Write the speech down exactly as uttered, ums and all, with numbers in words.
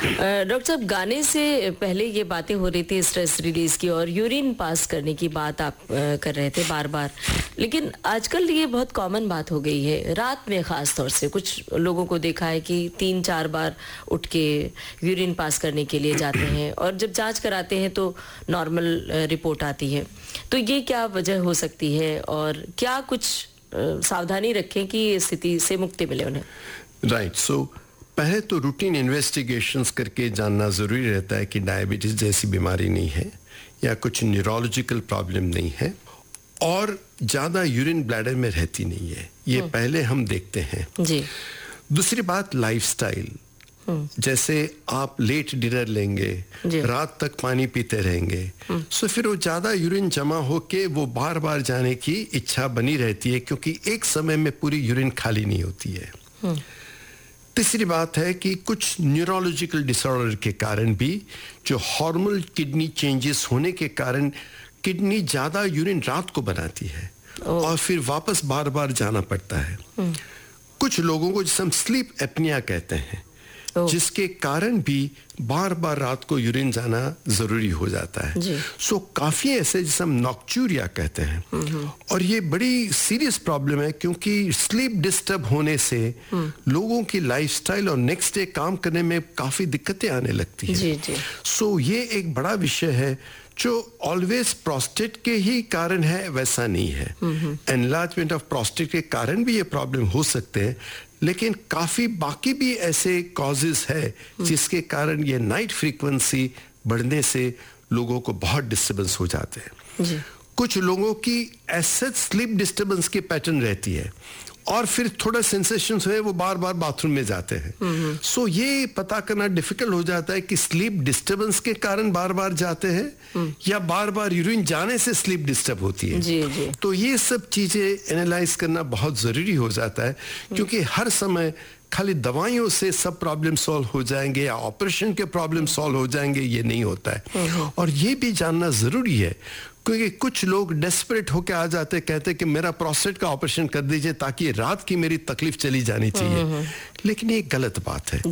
Doctor साहब, गाने से पहले ये बातें हो रही थी स्ट्रेस रिलीज की और यूरिन पास करने की बात आप आ, कर रहे थे बार बार, लेकिन आजकल ये बहुत कॉमन बात हो गई है। रात में ख़ास तौर से कुछ लोगों को देखा है कि तीन चार बार उठ के यूरिन पास करने के लिए जाते हैं और जब जांच कराते हैं तो नॉर्मल रिपोर्ट आती है। तो ये क्या वजह हो सकती है और क्या कुछ सावधानी रखें कि इस स्थिति से मुक्ति मिले उन्हें? राइट, सो पहले तो रूटीन इन्वेस्टिगेशंस करके जानना ज़रूरी रहता है कि डायबिटीज़ जैसी बीमारी नहीं है या कुछ न्यूरोलॉजिकल प्रॉब्लम नहीं है और ज़्यादा यूरिन ब्लैडर में रहती नहीं है। ये पहले हम देखते हैं जी। दूसरी बात, लाइफस्टाइल। जैसे आप लेट डिनर लेंगे, रात तक पानी पीते रहेंगे, सो फिर वो ज़्यादा यूरिन जमा होके वो बार बार जाने की इच्छा बनी रहती है क्योंकि एक समय में पूरी यूरिन खाली नहीं होती है। तीसरी बात है कि कुछ न्यूरोलॉजिकल डिसऑर्डर के कारण भी जो हार्मोनल किडनी चेंजेस होने के कारण किडनी ज़्यादा यूरिन रात को बनाती है और फिर वापस बार बार जाना पड़ता है। कुछ लोगों को जिसे हम स्लीप एपनिया कहते हैं, जिसके कारण भी बार बार रात को यूरिन जाना जरूरी हो जाता है। सो काफी ऐसे जिसे हम नॉक्चूरिया कहते हैं और ये बड़ी सीरियस प्रॉब्लम है क्योंकि स्लीप डिस्टर्ब होने से लोगों की लाइफस्टाइल और नेक्स्ट डे काम करने में काफी दिक्कतें आने लगती है। सो ये एक बड़ा विषय है जो ऑलवेज प्रोस्टेट के ही कारण है वैसा नहीं है। एनलार्जमेंट ऑफ प्रोस्टेट के कारण भी ये प्रॉब्लम हो सकते हैं, लेकिन काफी बाकी भी ऐसे कॉजेस है जिसके कारण ये नाइट फ्रीक्वेंसी बढ़ने से लोगों को बहुत डिस्टर्बेंस हो जाते हैं। जी। कुछ लोगों की ऐसे स्लीप डिस्टर्बेंस की पैटर्न रहती है और फिर थोड़ा सेंसेशंस हुए वो बार बार बाथरूम में जाते हैं। सो so, ये पता करना डिफिकल्ट हो जाता है कि स्लीप डिस्टर्बेंस के कारण बार बार जाते हैं या बार बार यूरिन जाने से स्लीप डिस्टर्ब होती है। जी, जी। तो ये सब चीजें एनालाइज करना बहुत जरूरी हो जाता है क्योंकि हर समय खाली दवाइयों से सब प्रॉब्लम सॉल्व हो जाएंगे या ऑपरेशन के प्रॉब्लम सॉल्व हो जाएंगे, ये नहीं होता है। और ये भी जानना जरूरी है क्योंकि कुछ लोग डेस्परेट होकर आ जाते, कहते कि मेरा प्रोस्टेट का ऑपरेशन कर दीजिए ताकि रात की मेरी तकलीफ चली जानी चाहिए, लेकिन ये गलत बात है।